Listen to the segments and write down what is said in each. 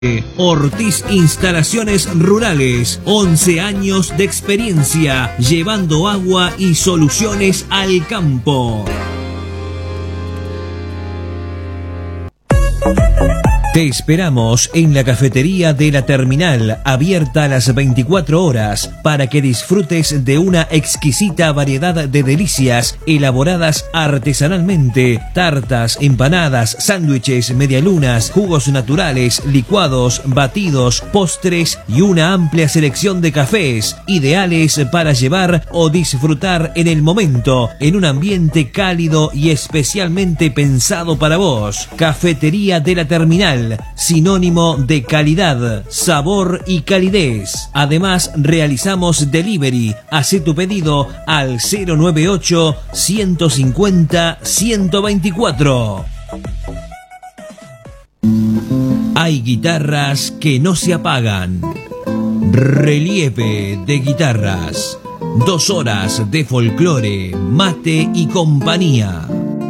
Ortiz Instalaciones Rurales, 11 años de experiencia, llevando agua y soluciones al campo. Te esperamos en la cafetería de la terminal, abierta a las 24 horas, para que disfrutes de una exquisita variedad de delicias elaboradas artesanalmente: tartas, empanadas, sándwiches, medialunas, jugos naturales, licuados, batidos, postres y una amplia selección de cafés, ideales para llevar o disfrutar en el momento, en un ambiente cálido y especialmente pensado para vos. Cafetería de la terminal, sinónimo de calidad, sabor y calidez. Además, realizamos delivery. Hacé tu pedido al 098 150 124. Hay guitarras que no se apagan. Relieve de guitarras. 2 horas de folclore, mate y compañía.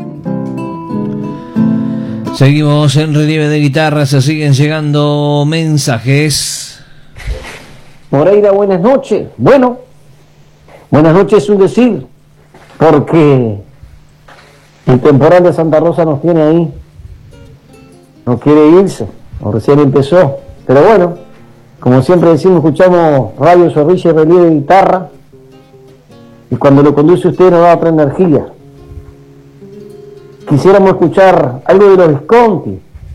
Seguimos en Relieve de Guitarras, se siguen llegando mensajes. Moreira, buenas noches. Bueno, buenas noches es un decir, porque el temporal de Santa Rosa nos tiene ahí, no quiere irse, o recién empezó, pero bueno, como siempre decimos, escuchamos Radio Zorrilla y Relieve de Guitarra, y cuando lo conduce usted nos da otra energía. Quisiéramos escuchar algo de los Visconti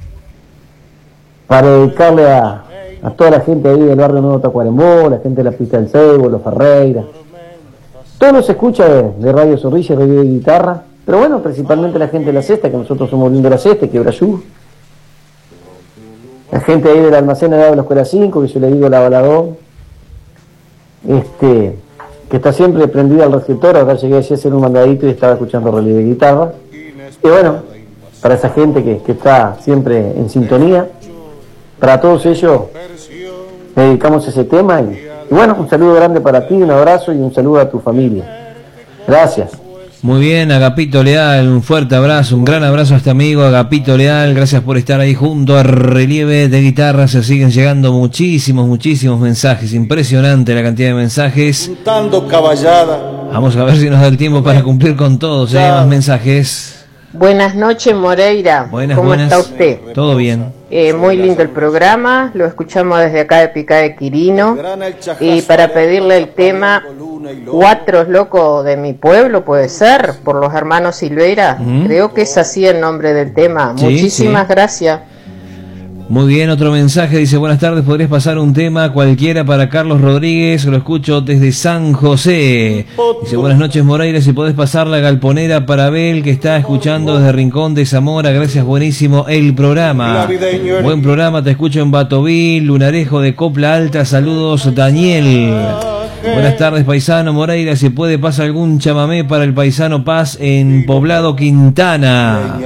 para dedicarle a toda la gente ahí del barrio Nuevo Tacuarembó, la gente de la Pista del Cebo, los Ferreira. Todo nos escucha de Radio Zorrilla y Radio de Guitarra, pero bueno, principalmente la gente de la Cesta, que nosotros somos oriundos de la Cesta, Quebrayú. La gente ahí del almacén de la Escuela 5, que yo le digo la Baladón, que está siempre prendida al receptor. Ahora llegué allí a hacer un mandadito y estaba escuchando Relieve de Guitarra. Y bueno, para esa gente que está siempre en sintonía, para todos ellos dedicamos ese tema y bueno, un saludo grande para ti, un abrazo y un saludo a tu familia. Gracias. Muy bien, Agapito Leal, un fuerte abrazo, un gran abrazo a este amigo Agapito Leal, gracias por estar ahí junto a Relieve de Guitarra. Se siguen llegando muchísimos mensajes, impresionante la cantidad de mensajes. Vamos a ver si nos da el tiempo para cumplir con todos, más mensajes. Buenas noches, Moreira. ¿Cómo está usted? Todo bien. Muy lindo el programa, lo escuchamos desde acá de Picá de Quirino. Y para pedirle el tema Cuatros Locos de mi Pueblo, puede ser, por los hermanos Silveira. Creo que es así el nombre del tema. Sí, muchísimas gracias. Muy bien, otro mensaje dice: buenas tardes, ¿podrías pasar un tema cualquiera para Carlos Rodríguez? Lo escucho desde San José. Dice: buenas noches, Moreira, si podés pasar la galponera para Abel, que está escuchando desde Rincón de Zamora. Gracias, buenísimo el programa. Buen programa, te escucho en Batovil, Lunarejo de Copla Alta. Saludos, Daniel. Buenas tardes, paisano Moreira, si puede pasar algún chamamé para el paisano Paz en Poblado Quintana.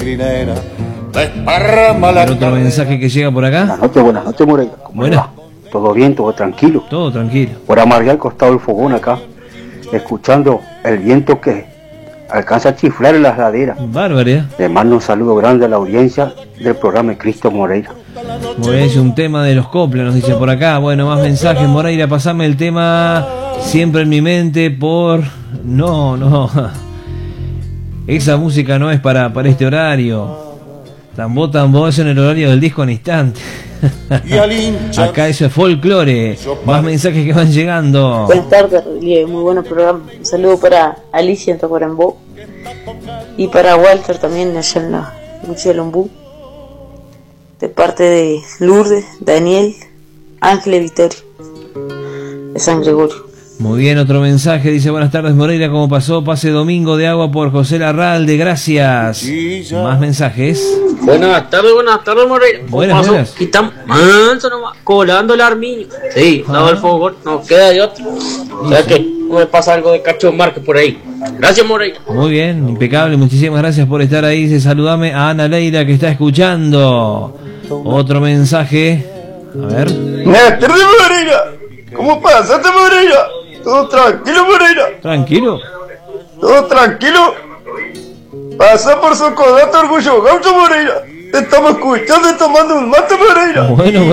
Otro mensaje que llega por acá. Buenas noches, Moreira. Buenas. Todo bien, todo tranquilo. Todo tranquilo. Por amargar al costado del fogón acá, escuchando el viento que alcanza a chiflar en las laderas. Bárbara. Le mando un saludo grande a la audiencia del programa de Cristo Moreira. Es un tema de los coplas, nos dice por acá. Bueno, más mensajes, Moreira, pasame el tema siempre en mi mente por... No. Esa música no es para este horario. Tambo es en el horario del disco en instante. Acá eso es folclore. Más mensajes que van llegando. Buenas tardes, muy bueno programa. Un saludo para Alicia en Tacuarembó y para Walter también allá en la Cuchilla de Lombú, de parte de Lourdes, Daniel, Ángel y Victoria de San Gregorio. Muy bien, otro mensaje dice: buenas tardes, Moreira, ¿cómo pasó? Pase domingo de agua por José Larralde, gracias. Más mensajes. Buenas tardes, Moreira. Buenas. Aquí estamos colando el armiño. Sí, dado el fogón, no queda de otro. O sea que no me pasa algo de Cacho Márquez por ahí. Gracias, Moreira. Muy bien, impecable, muchísimas gracias por estar ahí. Dice: saludame a Ana Leira, que está escuchando. Otro mensaje. A ver. Buenas tardes, Moreira. ¿Cómo pasaste, Moreira? ¿Todo tranquilo, Moreira? ¿Tranquilo? ¿Todo tranquilo? Pasa por Socodato, Orgullo Gaucho, Moreira. Te estamos escuchando y tomando un mate, Moreira. Bueno,